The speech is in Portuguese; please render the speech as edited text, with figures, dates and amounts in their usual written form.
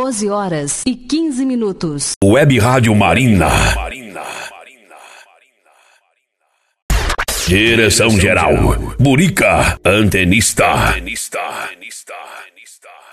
12h15. Web Rádio Marina. Direção geral, Burica, antenista.